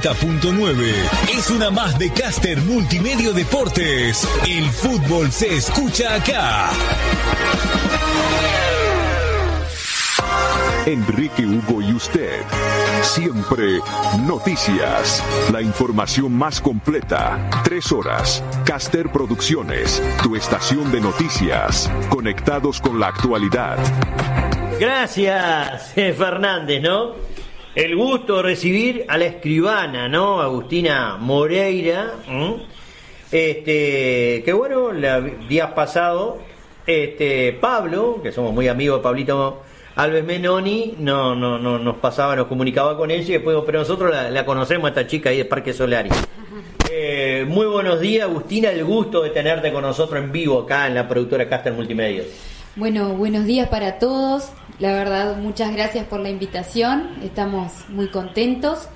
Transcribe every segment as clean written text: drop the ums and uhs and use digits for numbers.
90.9 es una más de Caster Multimedia Deportes. El fútbol se escucha acá. Enrique, Hugo y usted. Siempre noticias. La información más completa. 3 horas. Caster Producciones. Tu estación de noticias. Conectados con la actualidad. Gracias, Fernández, ¿no? El gusto de recibir a la escribana, ¿no? Agustina Moreira. Que bueno, el día pasado, Pablo, que somos muy amigos de Pablito Alves Menoni, nos pasaba, nos comunicaba con ella y después, pero nosotros la conocemos a esta chica ahí de Parque Solari. Muy buenos días, Agustina, el gusto de tenerte con nosotros en vivo acá en la productora Caster Multimedia. Bueno, buenos días para todos. La verdad, muchas gracias por la invitación. Estamos muy contentos.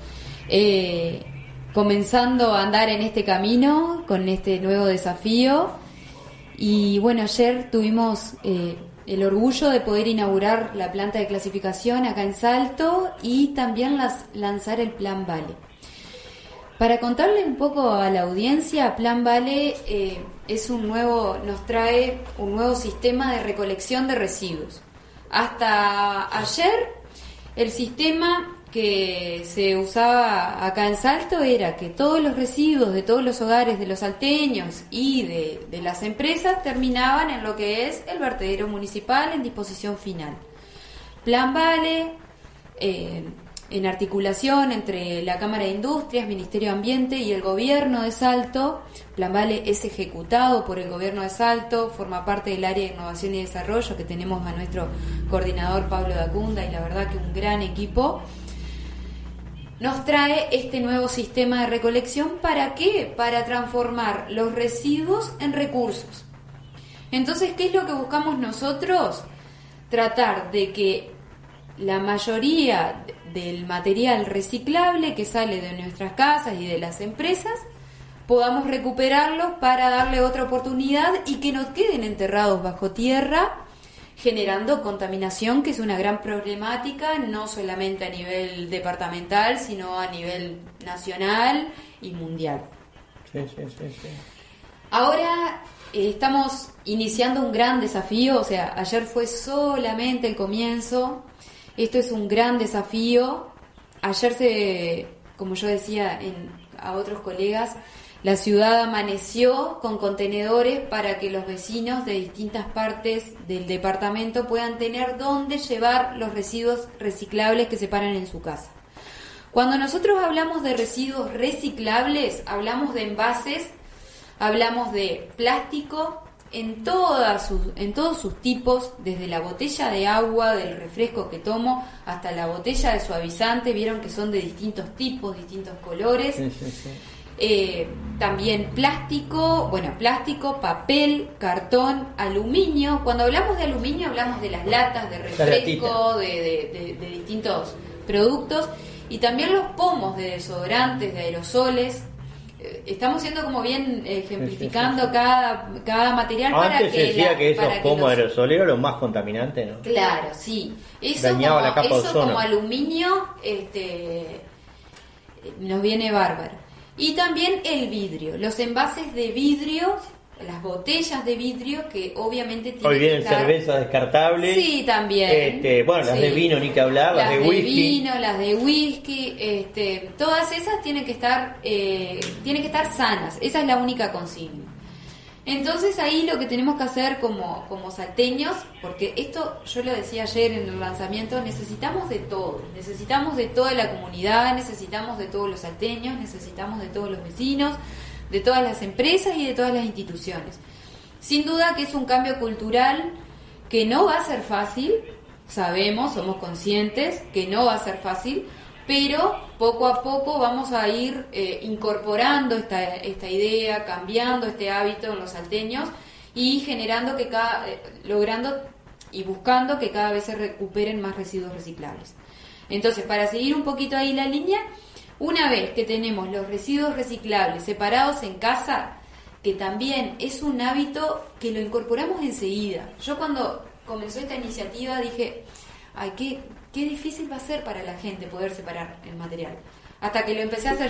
Comenzando a andar en este camino con este nuevo desafío. Y bueno, ayer tuvimos el orgullo de poder inaugurar la planta de clasificación acá en Salto y también lanzar el Plan Vale. Para contarle un poco a la audiencia, Plan Vale nos trae un nuevo sistema de recolección de residuos. Hasta ayer, el sistema que se usaba acá en Salto era que todos los residuos de todos los hogares de los salteños y de las empresas terminaban en lo que es el vertedero municipal en disposición final. Plan Vale, en articulación entre la Cámara de Industrias, Ministerio de Ambiente y el Gobierno de Salto. Plan Vale es ejecutado por el Gobierno de Salto, forma parte del área de innovación y desarrollo, que tenemos a nuestro coordinador Pablo Dacunda, y la verdad que un gran equipo. Nos trae este nuevo sistema de recolección. ¿Para qué? Para transformar los residuos en recursos. Entonces, ¿qué es lo que buscamos nosotros? Tratar de que la mayoría del material reciclable que sale de nuestras casas y de las empresas podamos recuperarlo para darle otra oportunidad y que no queden enterrados bajo tierra, generando contaminación, que es una gran problemática, no solamente a nivel departamental, sino a nivel nacional y mundial. Sí. Ahora estamos iniciando un gran desafío, o sea, ayer fue solamente el comienzo. Esto es un gran desafío. Ayer como yo decía a otros colegas, la ciudad amaneció con contenedores para que los vecinos de distintas partes del departamento puedan tener dónde llevar los residuos reciclables que separan en su casa. Cuando nosotros hablamos de residuos reciclables, hablamos de envases, hablamos de plástico en todos sus tipos, desde la botella de agua, del refresco que tomo, hasta la botella de suavizante. Vieron que son de distintos tipos, distintos colores. Sí. También plástico, papel, cartón, aluminio. Cuando hablamos de aluminio hablamos de las latas de refresco, de distintos productos, y también los pomos de desodorantes, de aerosoles. Estamos siendo como bien ejemplificando sí. Cada material. Antes para que se decía que esos pomos aerosoles eran los más contaminantes, ¿no? Claro, sí. Dañaba la capa de ozono. Como aluminio nos viene bárbaro. Y también el vidrio, los envases de vidrio, las botellas de vidrio, que obviamente tienen. Hoy vienen cervezas descartables. Sí, también. Las de vino ni que hablar, las de whisky. Vino, las de whisky, todas esas tienen que estar sanas. Esa es la única consigna. Entonces ahí lo que tenemos que hacer como salteños, porque esto yo lo decía ayer en el lanzamiento, necesitamos de todo, necesitamos de toda la comunidad, necesitamos de todos los salteños, necesitamos de todos los vecinos, de todas las empresas y de todas las instituciones. Sin duda que es un cambio cultural que no va a ser fácil, sabemos, somos conscientes que no va a ser fácil, pero poco a poco vamos a ir incorporando esta idea, cambiando este hábito en los salteños y generando logrando y buscando que cada vez se recuperen más residuos reciclables. Entonces, para seguir un poquito ahí la línea, una vez que tenemos los residuos reciclables separados en casa, que también es un hábito que lo incorporamos enseguida. Yo cuando comenzó esta iniciativa dije, ay, qué difícil va a ser para la gente poder separar el material. Hasta que lo empecé a hacer